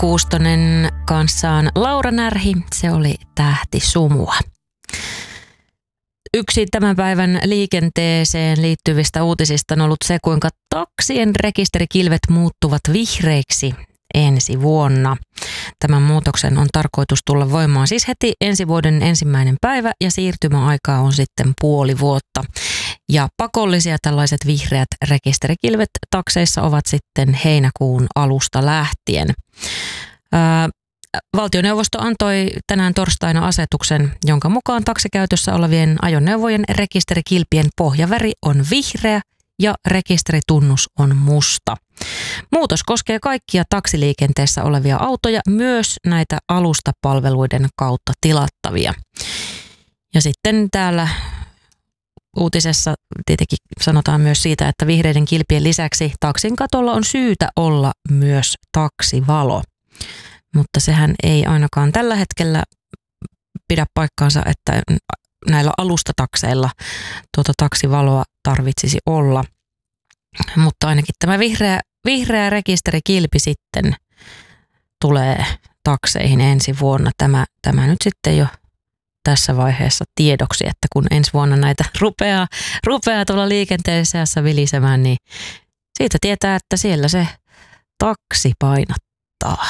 Kuustonen kanssaan Laura Närhi, se oli Tähti sumua. Yksi tämän päivän liikenteeseen liittyvistä uutisista on ollut se, kuinka taksien rekisterikilvet muuttuvat vihreiksi ensi vuonna. Tämän muutoksen on tarkoitus tulla voimaan siis heti ensi vuoden 1. päivä ja siirtymäaikaa on sitten puoli vuotta. Ja pakollisia tällaiset vihreät rekisterikilvet takseissa ovat sitten heinäkuun alusta lähtien. Valtioneuvosto antoi tänään torstaina asetuksen, jonka mukaan taksikäytössä olevien ajoneuvojen rekisterikilpien pohjaväri on vihreä ja rekisteritunnus on musta. Muutos koskee kaikkia taksiliikenteessä olevia autoja, myös näitä alustapalveluiden kautta tilattavia. Ja sitten täällä uutisessa tietenkin sanotaan myös siitä, että vihreiden kilpien lisäksi taksin katolla on syytä olla myös taksivalo. Mutta sehän ei ainakaan tällä hetkellä pidä paikkaansa, että näillä alustatakseilla taksivaloa tarvitsisi olla. Mutta ainakin tämä vihreä rekisterikilpi sitten tulee takseihin ensi vuonna. Tämä nyt sitten jo tässä vaiheessa tiedoksi, että kun ensi vuonna näitä rupeaa tuolla liikenteen seassa vilisemään, niin siitä tietää, että siellä se taksi painottaa.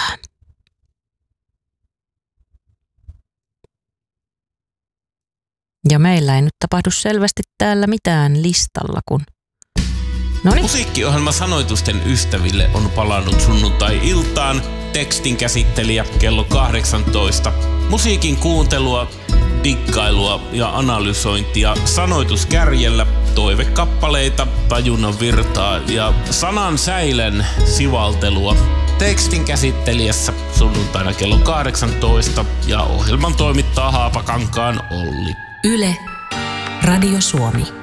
Ja meillä ei nyt tapahdu selvästi täällä mitään listalla, kun... Noniin. Musiikkiohjelma Sanoitusten ystäville on palannut sunnuntai-iltaan. Tekstin käsittelijä kello 18. Musiikin kuuntelua, dikkailua ja analysointia sanoituskärjellä, toivekappaleita, tajunnan virtaa ja sanan säilen sivaltelua. Tekstin käsittelijässä sunnuntaina kello 18 ja ohjelman toimittaa Haapakankaan Olli. Yle, Radio Suomi.